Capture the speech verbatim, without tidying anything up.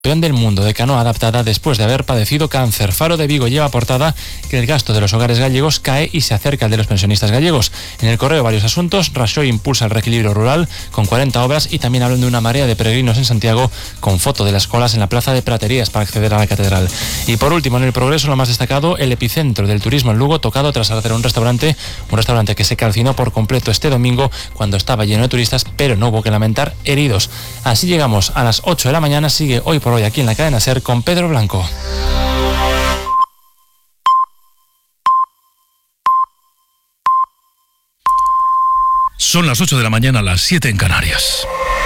Campeón del mundo de canoa adaptada después de haber padecido cáncer. Faro de Vigo lleva portada que el gasto de los hogares gallegos cae y se acerca al de los pensionistas gallegos. En el Correo varios asuntos. Rajoy impulsa el reequilibrio rural con cuarenta obras y también hablan de una marea de peregrinos en Santiago con foto de las colas en la plaza de Praterías para acceder a la catedral. Y por último, en el Progreso, lo más destacado, el epicentro del turismo en Lugo tocado tras arder un restaurante, un restaurante que se calcinó por completo este domingo cuando estaba lleno de turistas, pero no hubo que lamentar heridos. Así llegamos a las ocho de la mañana. Sigue Hoy por Hoy aquí en la cadena SER con Pedro Blanco. Son las ocho de la mañana, las siete en Canarias.